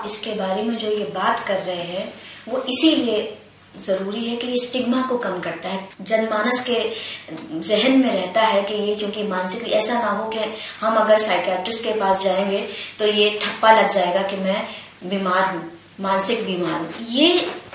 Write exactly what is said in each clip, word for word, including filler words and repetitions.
आप इसके बारे में जो ये बात कर रहे हैं वो इसीलिए जरूरी है कि ये स्टिग्मा को कम करता है। जनमानस के जहन में रहता है कि ये चूंकि मानसिक, ऐसा ना हो कि हम अगर साइकियाट्रिस्ट के पास जाएंगे तो ये ठप्पा लग जाएगा कि मैं बीमार हूँ, मानसिक बीमार हूँ। ये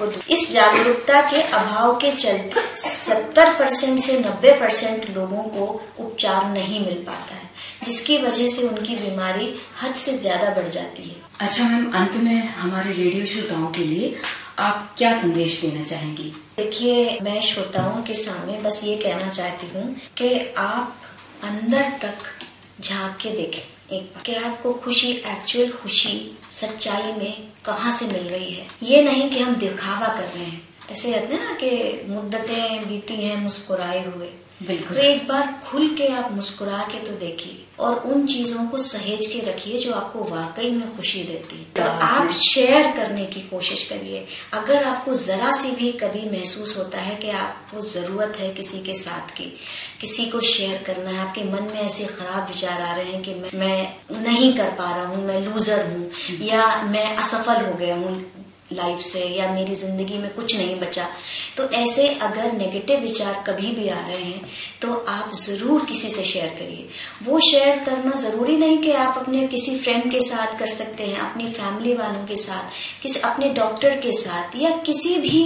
इस जागरूकता के अभाव के चलते सत्तर परसेंट से नब्बे परसेंट लोगों को उपचार नहीं मिल पाता है, जिसकी वजह से उनकी बीमारी हद से ज्यादा बढ़ जाती है। अच्छा मैम, अंत में हमारे रेडियो श्रोताओं के लिए आप क्या संदेश देना चाहेंगी? देखिए, मैं श्रोताओं के सामने बस ये कहना चाहती हूँ कि आप अंदर तक झांक के देखें एक बार कि आपको खुशी, एक्चुअल खुशी सच्चाई में कहाँ से मिल रही है। ये नहीं कि हम दिखावा कर रहे हैं। ऐसे कहते हैं ना कि मुद्दतें बीती हैं मुस्कुराए हुए। बिल्कुल। तो एक बार खुल के आप मुस्कुरा के तो देखिए और उन चीजों को सहेज के रखिए जो आपको वाकई में खुशी देती है। तो आप शेयर करने की कोशिश करिए। अगर आपको जरा सी भी कभी महसूस होता है कि आपको जरूरत है किसी के साथ की, किसी को शेयर करना है, आपके मन में ऐसे खराब विचार आ रहे हैं कि मैं, मैं नहीं कर पा रहा हूँ, मैं लूजर हूँ, या मैं असफल हो गया हूँ लाइफ से, या मेरी जिंदगी में कुछ नहीं बचा, तो ऐसे अगर नेगेटिव विचार कभी भी आ रहे हैं तो आप जरूर किसी से शेयर करिए। वो शेयर करना जरूरी नहीं कि आप अपने किसी फ्रेंड के साथ कर सकते हैं, अपनी फैमिली वालों के साथ, किसी अपने डॉक्टर के साथ, या किसी भी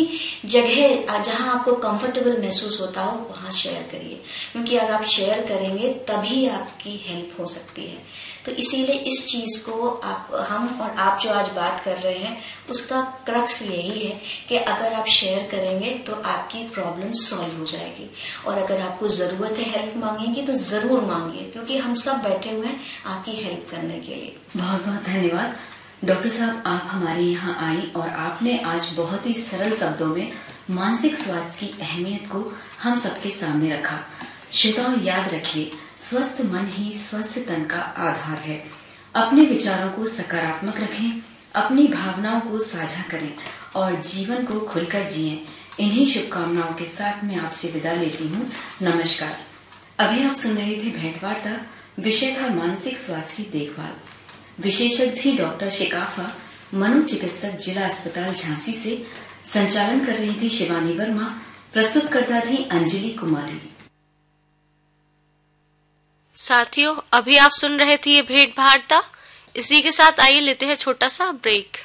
जगह जहां आपको कंफर्टेबल महसूस होता हो वहां शेयर करिए, क्योंकि अगर आप शेयर करेंगे तभी आपकी हेल्प हो सकती है। तो इसीलिए इस चीज को आप, हम और आप जो आज बात कर रहे हैं उसका क्रक्स यही है कि अगर आप शेयर करेंगे तो आपकी प्रॉब्लम सॉल्व हो जाएगी, और अगर आपको जरूरत है हेल्प मांगेगी तो जरूर मांगिए, क्योंकि हम सब बैठे हुए हैं आपकी हेल्प करने के लिए। बहुत बहुत धन्यवाद डॉक्टर साहब, आप हमारे यहाँ आई और आपने आज बहुत ही सरल शब्दों में मानसिक स्वास्थ्य की अहमियत को हम सबके सामने रखा। श्रोताओं, याद रखिए, स्वस्थ मन ही स्वस्थ तन का आधार है। अपने विचारों को सकारात्मक रखें, अपनी भावनाओं को साझा करें और जीवन को खुलकर जिएं। इन्हीं शुभकामनाओं के साथ मैं आपसे विदा लेती हूँ। नमस्कार। अभी आप सुन रहे थे भेंट वार्ता। विषय था मानसिक स्वास्थ्य की देखभाल। विशेषज्ञ थी डॉक्टर शिकाफा, मनोचिकित्सक, जिला अस्पताल झांसी से। संचालन कर रही थी शिवानी वर्मा। प्रस्तुतकर्ता थी अंजलि कुमारी। साथियों, अभी आप सुन रहे थे ये भेंट वार्ता। इसी के साथ आइए लेते हैं छोटा सा ब्रेक।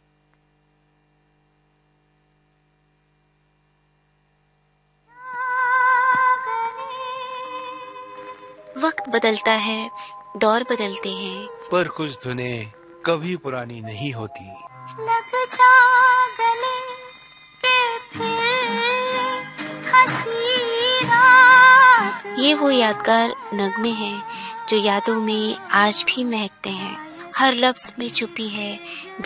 वक्त बदलता है, दौर बदलते हैं, पर कुछ धुनें कभी पुरानी नहीं होती। लग जा गले के फिर हंसी रात। ये वो यादगार नगमे हैं जो यादों में आज भी महकते हैं। हर लफ्ज में छुपी है